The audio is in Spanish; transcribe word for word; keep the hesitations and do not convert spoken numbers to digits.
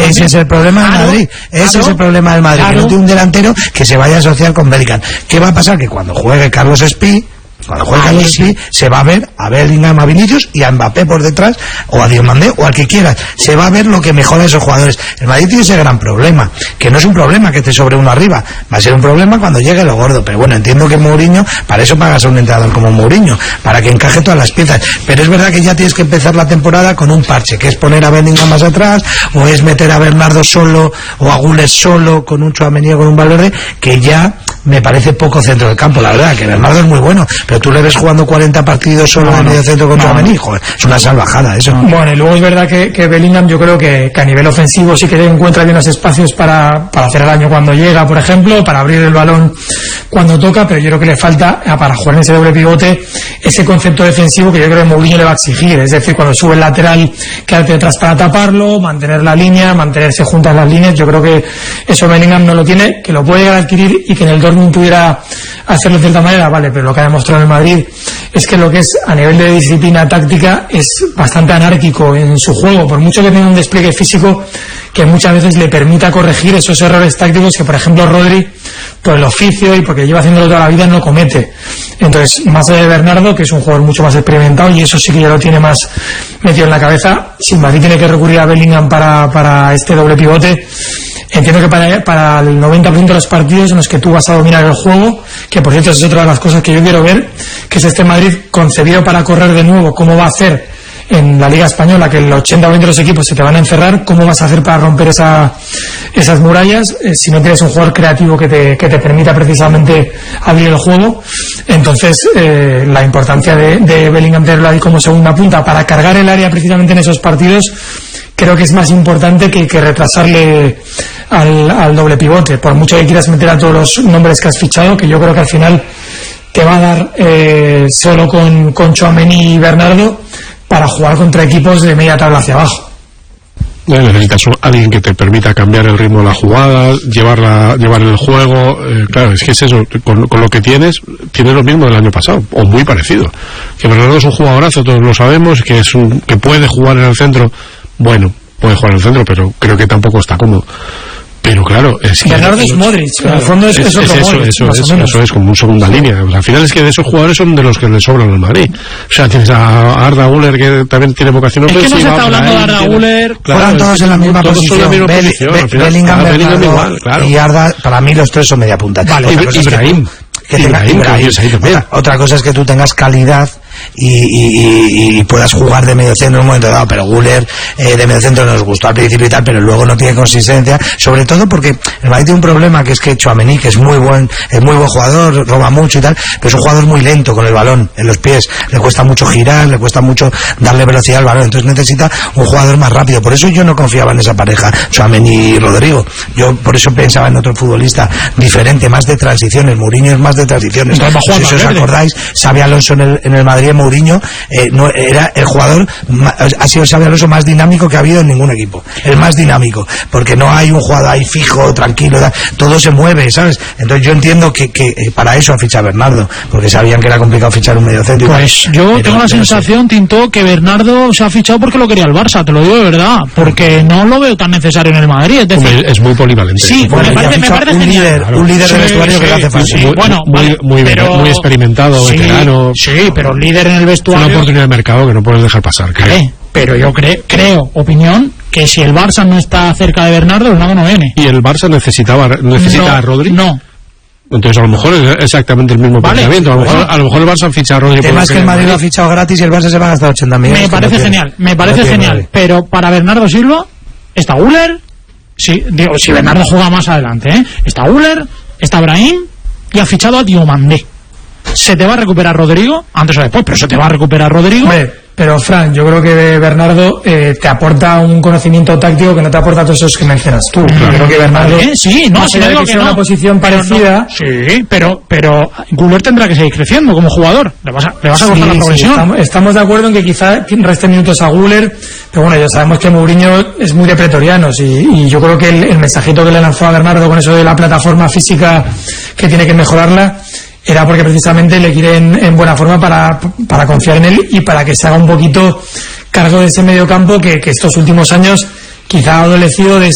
ese es el problema del claro, Madrid. Ese claro, es el problema del Madrid. Claro. Que no tiene un delantero que se vaya a asociar con Bellingham. ¿Qué va a pasar? Que cuando juegue Carlos Espí, cuando juegue Carlos Espí, se va a ver a Bellingham, a Vinicius y a Mbappé por detrás, o a Diomandé, o al que quiera. Se va a ver lo que mejora a esos jugadores. El Madrid tiene ese gran problema, que no es un problema que te sobre uno arriba, va a ser un problema cuando llegue lo gordo. Pero bueno, entiendo que Mourinho, para eso pagas a un entrenador como Mourinho, para que encaje todas las piezas. Pero es verdad que ya tienes que empezar la temporada con un parche, que es poner a Bellingham más atrás, o es meter a Bernardo solo, o a Gules solo, con un Tchouaméni o con un Valverde, que ya me parece poco centro del campo. La verdad, que Bernardo es muy bueno, pero tú le ves jugando cuarenta partidos solo no, en medio centro con Tchouaméni, no, joder, es una salvajada eso. No. Bueno, y luego es verdad que, que Bellingham, yo creo que, que a nivel ofensivo sí que encuentra bien los espacios para, para hacer el daño cuando llega, por ejemplo, para abrir el balón cuando toca, pero yo creo que le falta, para jugar en ese doble pivote, ese concepto defensivo que yo creo que Mourinho le va a exigir, es decir, cuando sube el lateral, quedarte detrás para taparlo, mantener la línea, mantenerse juntas las líneas. Yo creo que eso Bellingham no lo tiene, que lo puede llegar a adquirir y que en el Dortmund pudiera hacerlo de cierta manera, vale, pero lo que ha demostrado en el Madrid es que lo que es a nivel de disciplina táctica es bastante anárquico en su juego, por mucho que tenga un despliegue físico que muchas veces le permita corregir esos errores tácticos que, por ejemplo, Rodri, por el oficio y porque lleva haciéndolo toda la vida, no comete. Entonces, más allá de Bernardo, que es un jugador mucho más experimentado, y eso sí que ya lo tiene más metido en la cabeza, si Madrid tiene que recurrir a Bellingham para, para este doble pivote, entiendo que para, para el noventa por ciento de los partidos en los que tú vas a dominar el juego, que por cierto es otra de las cosas que yo quiero ver, que es este Madrid concebido para correr de nuevo, cómo va a hacer en la Liga Española, que el ochenta por ciento de los equipos se te van a encerrar, ¿cómo vas a hacer para romper esa, esas murallas eh, si no tienes un jugador creativo que te, que te permita precisamente abrir el juego? Entonces, eh, la importancia de, de Bellingham tenerlo ahí como segunda punta para cargar el área precisamente en esos partidos, creo que es más importante que, que retrasarle al, al doble pivote, por mucho que quieras meter a todos los nombres que has fichado, que yo creo que al final te va a dar eh, solo con, con Tchouaméni y Bernardo para jugar contra equipos de media tabla hacia abajo. Necesitas a alguien que te permita cambiar el ritmo de la jugada, llevarla, llevar el juego. Eh, claro, es que es eso, con, con lo que tienes, tienes lo mismo del año pasado, o muy parecido. Que Bernardo es un jugadorazo, todos lo sabemos, que es un, que puede jugar en el centro. Bueno, puede jugar en el centro, pero creo que tampoco está cómodo. Pero claro, es que Bernardo es Modric, claro, en el fondo es, es, es otro es eso, Modric, eso, más es, o menos. eso es como un segunda línea. O sea, al final es que de esos jugadores son de los que le sobran al Madrid. O sea, tienes a Arda Güler, que también tiene vocación ofensiva. Es que no se está hablando de Arda Güler. Claro, fueron todos en la misma todos posición. Son la misma Bel, posición. Be, Al final, Bellingham, Bellingham Bernardo igual, claro. Y Arda, para mí los tres son media punta. Vale, Ibrahim. Que tenga, Ibrahim, Ibrahim. Otra, otra cosa es que tú tengas calidad y, y, y puedas jugar de medio centro en un momento dado, pero Güler eh, de medio centro nos gustó al principio y tal, pero luego no tiene consistencia, sobre todo porque el Madrid tiene un problema, que es que Tchouaméni, que es muy buen es muy buen jugador, roba mucho y tal, pero es un jugador muy lento con el balón en los pies, le cuesta mucho girar, le cuesta mucho darle velocidad al balón, entonces necesita un jugador más rápido. Por eso yo no confiaba en esa pareja Tchouaméni y Rodrigo, yo por eso pensaba en otro futbolista diferente, más de transiciones. Mourinho es más de transiciones. Si os acordáis, Xabi Alonso en el, en el Madrid, Mourinho eh, no, era el jugador, ha sido Xabi Alonso más dinámico que ha habido en ningún equipo, el más dinámico, porque no hay un jugador ahí fijo, tranquilo, todo se mueve, ¿sabes? Entonces yo entiendo que, que eh, para eso ha fichado Bernardo, porque sabían que era complicado fichar un mediocentro. Pues yo pero, tengo la sensación, sé. Tinto, que Bernardo se ha fichado porque lo quería el Barça, te lo digo de verdad, porque no lo veo tan necesario en el Madrid. Es decir, es muy polivalente. Sí, bueno, me parece, me parece un genial. líder, Claro. un líder sí, del vestuario sí, que le hace falta. Sí, sí. Bueno, muy, vale, muy, pero, muy experimentado, sí, veterano. Sí, pero líder en el vestuario. Es una oportunidad de mercado que no puedes dejar pasar, creo. Vale, pero yo cre creo, opinión, que si el Barça no está cerca de Bernardo, Bernardo no viene. ¿Y el Barça necesitaba necesita no, a Rodri? No. Entonces a lo mejor es exactamente el mismo vale, pensamiento. A lo, mejor, bueno. a lo mejor el Barça ficha a Rodri. El tema es que el Madrid lo ha fichado gratis y el Barça se va a gastar ochenta millones. Me parece genial, me parece no genial. Tiene. Pero para Bernardo Silva está Güler. Sí, digo, si Bernardo juega más adelante, ¿eh? Está Güler, está Brahim y ha fichado a Diomandé. Se te va a recuperar Rodrigo, antes o después, pero se te va a recuperar Rodrigo. Hombre, pero Fran, yo creo que Bernardo eh, te aporta un conocimiento táctico que no te aporta todos esos que mencionas tú. Mm. Yo creo que Bernardo, ¿Eh? sí, no, si no que sea no. una posición pero parecida. No. Sí, pero pero Güler tendrá que seguir creciendo como jugador. Le vas a, le vas a cortar sí, la progresión. Sí, estamos, estamos de acuerdo en que quizá reste minutos a Güler, pero bueno, ya sabemos que Mourinho es muy de pretorianos y, y yo creo que el, el mensajito que le lanzó a Bernardo con eso de la plataforma física que tiene que mejorarla era porque precisamente le quiere en, en buena forma para, para confiar en él y para que se haga un poquito cargo de ese medio campo que, que estos últimos años quizá ha adolecido de